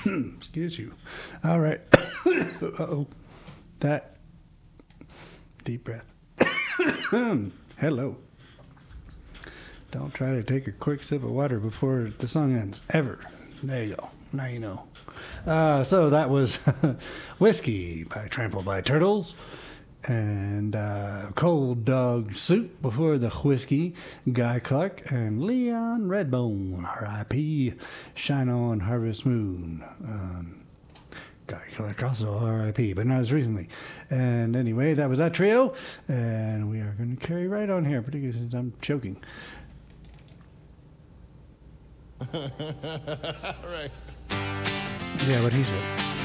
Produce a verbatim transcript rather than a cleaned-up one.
Excuse you. All right. Uh-oh. That deep breath. Hello. Don't try to take a quick sip of water before the song ends. Ever. There you go. Now you know. Uh, so that was Whiskey by Trampled by Turtles. And uh, Cold Dog Soup before the Whiskey, Guy Clark, and Leon Redbone, R I P Shine On Harvest Moon. Um, Guy Clark also R I P, but not as recently. And anyway, that was that trio. And we are going to carry right on here, particularly since I'm choking. Right. Yeah, what he said.